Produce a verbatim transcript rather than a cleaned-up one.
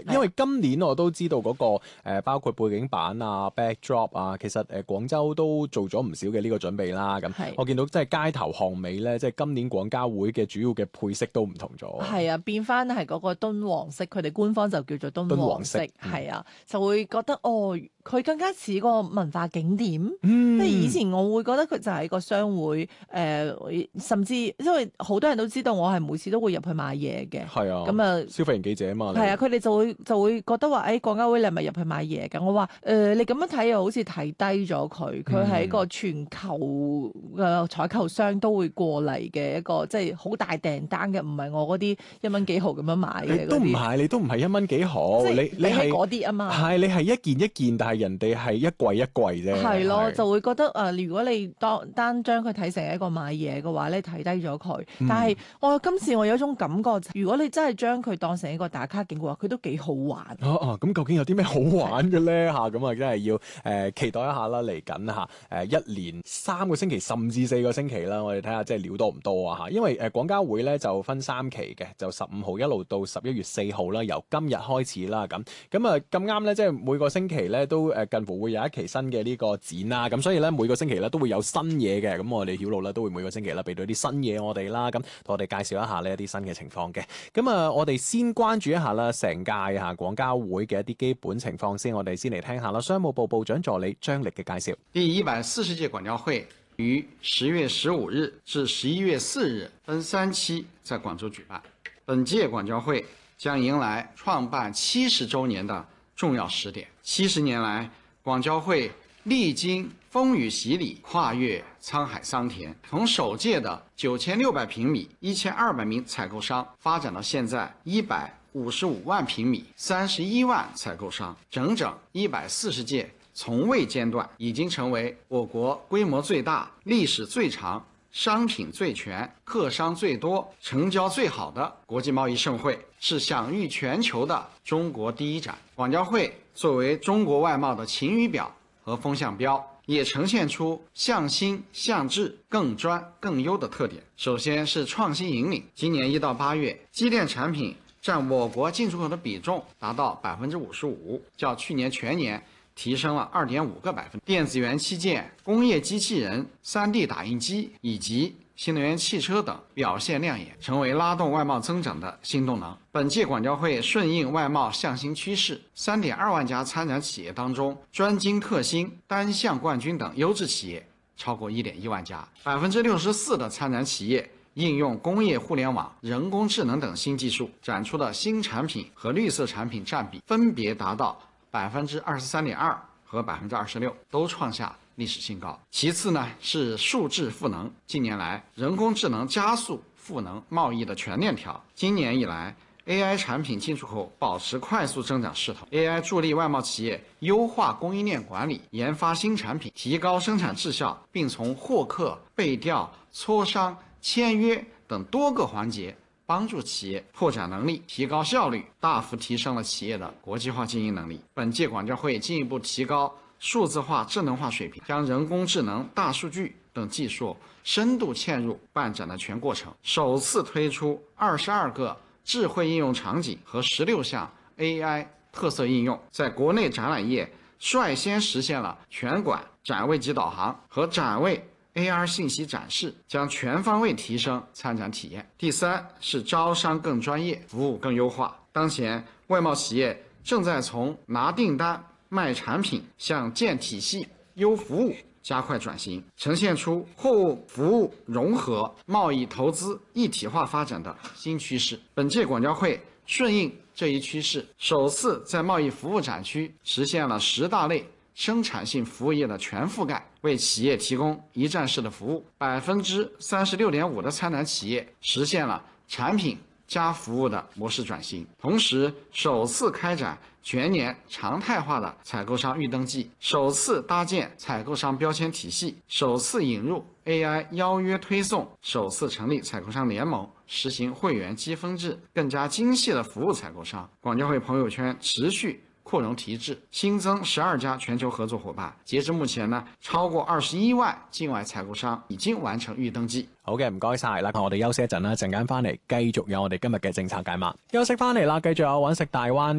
係因為今年我都知道嗰、那個、呃、包括背景板啊、backdrop 啊，其實誒廣、呃、州都做咗唔少嘅呢個準備啦。咁我見到即係街頭巷尾咧，即係今年廣交會嘅主要嘅配色都唔同咗。 係啊，變翻係嗰個敦煌色，佢哋官方就叫做敦煌色，係啊，就會覺得哦。佢更加似個文化景點，嗯、即係以前我會覺得佢就係個商會，誒、呃，甚至因為好多人都知道我係每次都會入去買嘢嘅， 係啊， 咁啊， 消費型記者啊嘛， 係啊，佢哋就會就會覺得話，誒、哎，廣交會你係咪入去買嘢㗎？我話，誒、呃，你咁樣睇又好似睇低咗佢，佢係一個全球嘅採購商都會過嚟嘅一個，即係好大訂單嘅，唔係我嗰啲一蚊幾毫咁樣買嘅。 都唔係，你都唔係一蚊幾毫，你你係嗰啲啊嘛， 係你係一件一件，但係人哋係一櫃一櫃啫。 係咯，就會覺得誒、呃，如果你當單將佢睇成一個買嘢嘅話咧，睇低咗佢。嗯、但係我今次我有一種感覺，如果你真係將佢當成一個打卡景嘅話，佢都幾好玩。 哦哦，咁究竟有啲咩好玩嘅咧？嚇，咁啊，真係要誒、呃、期待一下啦！嚟緊嚇誒一連三個星期，甚至四個星期啦，我哋睇下即係料多唔多啊嚇。因為誒廣交會咧就分三期嘅，就十五號一路到十一月四號啦，由今日開始啦咁。咁啊咁啱咧，即係每個星期咧都誒近乎會有一期新嘅呢個展啦。咁所以咧每個星期咧都會有新嘢嘅。咁我哋曉露咧都會每個星期咧俾到啲新嘢我哋啦。咁同我哋介紹一下呢一啲新嘅情況嘅。咁啊，我哋先關注一下啦，成屆嚇廣交會嘅一啲基本情況先。我哋先嚟聽下啦，商務部部長助理張力嘅介紹。 第一百四十屆廣交會於十月十五日至十一月四日分三期在廣州舉辦。本屆廣交會將迎來創辦七十週年的重要時點。七十年來，廣交會歷經風雨洗禮，跨越滄海桑田，從首屆的九千六百平米、一千二百名採購商，發展到現在一百五十五萬平米、三十一萬採購商，整整一百四十屆，從未間斷，已經成為我國規模最大、歷史最長、商品最全、客商最多、成交最好的國際貿易盛會，是享譽全球的中國第一展。廣交會作為中國外貿的晴雨表和風向標，也呈現出向新、向智、更專、更優的特點。首先是創新引領，今年一到八月，機電產品佔我國進出口的比重達到百分之五十五，較去年全年提升了二點五個百分點。電子元器件、工業機器人、三 D 打印機以及新能源汽車等表現亮眼，成為拉動外貿增長的新動能。本屆廣交會順應外貿向新趨勢，三點二萬家參展企業當中，專精特新、單項冠軍等優質企業超過一點一萬家，百分之六十四的參展企業應用工業互聯網、人工智能等新技術，展出的新產品和綠色產品佔比分別達到百分之二十三點二和百分之二十六，都創下歷史新高。其次呢是數字賦能，近年來人工智能加速賦能貿易的全鏈條。今年以來 A I 產品進出口保持快速增長勢頭 ，A I 助力外貿企業優化供應鏈管理，研發新產品，提高生產質效，並從獲客、備調、磋商、簽約等多個環節幫助企業拓展能力，提高效率，大幅提升了企業的國際化經營能力。本屆廣交會進一步提高數字化、智能化水平，將人工智能、大數據等技術深度嵌入辦展的全過程，首次推出二十二個智慧應用場景和十六項 A I 特色應用，在國內展覽業率先實現了全館展位及導航和展位 A R 信息展示，將全方位提升參展體驗。第三是招商更專業，服務更優化。當前外貿企業正在從拿訂單、賣產品向建體系、優服務加快轉型，呈現出貨物服務融合、貿易投資一體化發展的新趨勢。本屆廣交會順應這一趨勢，首次在貿易服務展區實現了十大類生產性服務業的全覆蓋，為企業提供一站式的服務。百分之三十六點五的參展企業實現了產品加服務的模式轉型，同時首次開展全年常態化的採購商預登記，首次搭建採購商標籤體系，首次引入 A I 邀約推送，首次成立採購商聯盟，實行會員積分制，更加精細的服務採購商。廣交會朋友圈持續擴容提質，新增十二家全球合作夥伴。截至目前呢，超過二十一萬境外採購商已經完成預登記。 好嘅，唔該晒啦，我哋休息一陣啦，陣間翻嚟繼續有我哋今日嘅政策解碼。休息翻嚟啦，繼續有揾食大灣。